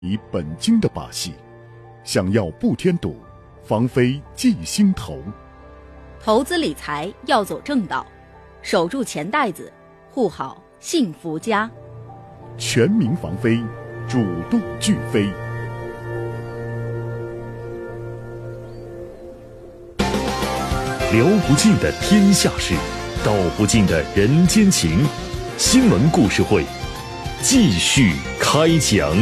以本金的把戏，想要不添堵，防非忌心头。 投资理财要走正道，守住钱袋子，护好幸福家。 全民防非，主动拒非。 聊不尽的天下事，道不尽的人间情。新闻故事会继续开讲。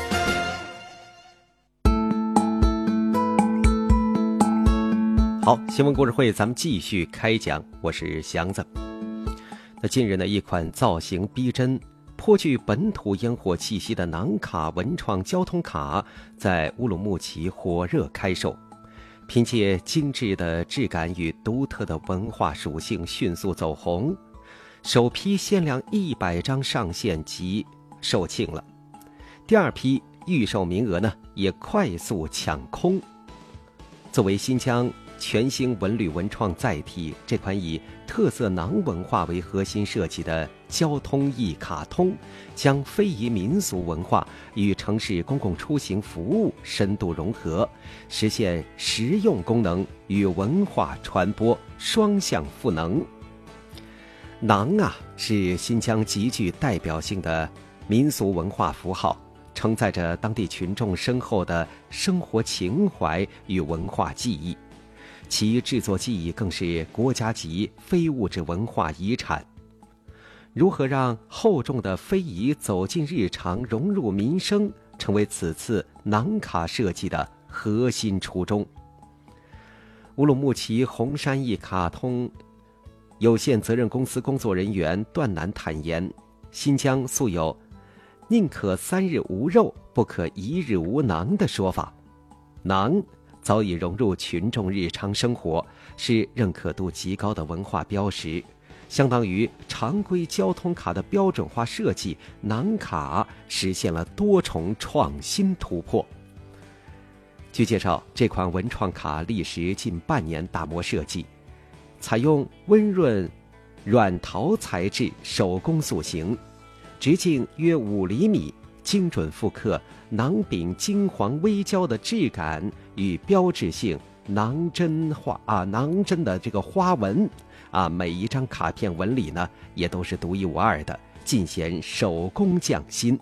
好，新闻故事会咱们继续开讲，我是祥子。那近日呢，一款造型逼真、颇具本土烟火气息的囊卡文创交通卡在乌鲁木齐火热开售，凭借精致的质感与独特的文化属性迅速走红，首批限量100张上线即售罄了，第二批预售名额呢也快速抢空。作为新疆全新文旅文创载体，这款以特色囊文化为核心设计的交通一卡通，将非遗民俗文化与城市公共出行服务深度融合，实现实用功能与文化传播双向赋能。囊是新疆极具代表性的民俗文化符号，承载着当地群众深厚的生活情怀与文化记忆，其制作技艺更是国家级非物质文化遗产。如何让厚重的非遗走进日常，融入民生，成为此次囊卡设计的核心初衷。乌鲁木齐红山一卡通有限责任公司工作人员段楠坦言，新疆素有宁可3日无肉，不可1日无馕的说法，馕早已融入群众日常生活，是认可度极高的文化标识，相当于常规交通卡的标准化设计，囊卡实现了多重创新突破。据介绍，这款文创卡历时近半年打磨设计，采用温润软陶材质，手工塑形，直径约5厘米，精准复刻囊饼金黄微焦的质感与标志性囊针的这个花纹每一张卡片纹理呢也都是独一无二的，尽显手工匠心。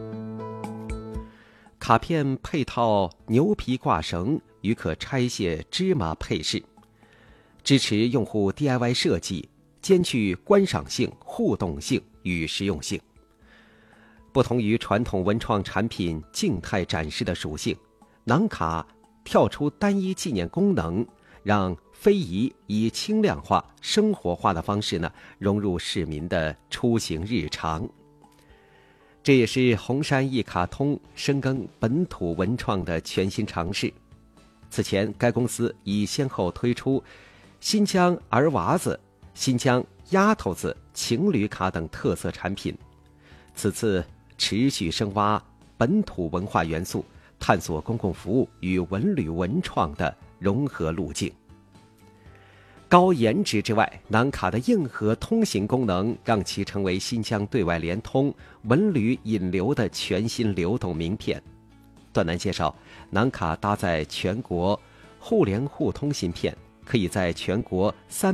卡片配套牛皮挂绳与可拆卸芝麻配饰，支持用户 DIY 设计，兼具观赏性、互动性与实用性。不同于传统文创产品静态展示的属性，囊卡跳出单一纪念功能，让非遗以轻量化、生活化的方式呢融入市民的出行日常。这也是红山一卡通深耕本土文创的全新尝试。此前该公司已先后推出新疆儿娃子、新疆丫头子、情侣卡等特色产品，此次持续深挖本土文化元素，探索公共服务与文旅文创的融合路径。高颜值之外，囊卡的硬核通行功能让其成为新疆对外联通、文旅引流的全新流动名片。段楠介绍，囊卡搭载全国互联互通芯片，可以在全国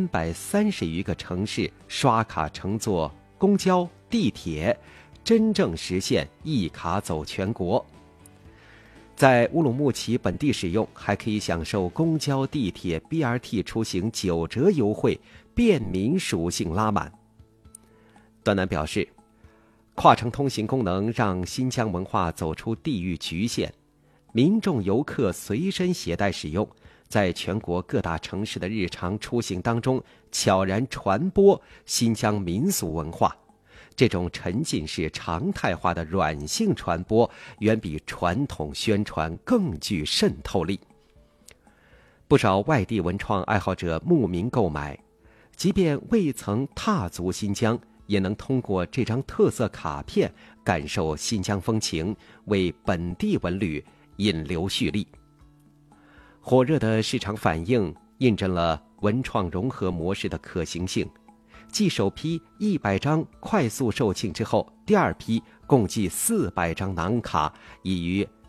330余个城市刷卡乘坐公交、地铁，真正实现一卡走全国。在乌鲁木齐本地使用，还可以享受公交、地铁、BRT 出行9折优惠，便民属性拉满。段楠表示，跨城通行功能让新疆文化走出地域局限，民众游客随身携带使用，在全国各大城市的日常出行当中悄然传播新疆民俗文化。这种沉浸式常态化的软性传播，远比传统宣传更具渗透力。不少外地文创爱好者慕名购买，即便未曾踏足新疆，也能通过这张特色卡片感受新疆风情，为本地文旅引流蓄力。火热的市场反应印证了文创融合模式的可行性。 继首批100张快速售罄之后，第二批共计400张囊卡已于